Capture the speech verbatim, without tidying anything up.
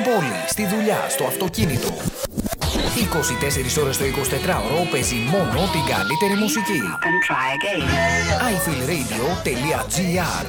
πόλη, στη δουλειά, στο αυτοκίνητο. είκοσι τέσσερις ώρες το εικοσιτετράωρο παίζει μόνο την καλύτερη μουσική. άι φι ελ radio τελεία τζι άρ